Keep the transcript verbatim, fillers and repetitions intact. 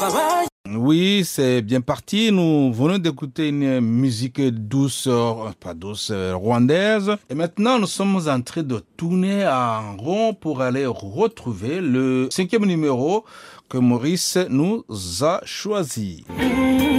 Oui, c'est bien parti. Nous venons d'écouter une musique douce, euh, pas douce, euh, rwandaise. Et maintenant, nous sommes en train de tourner en rond pour aller retrouver le cinquième numéro que Maurice nous a choisi.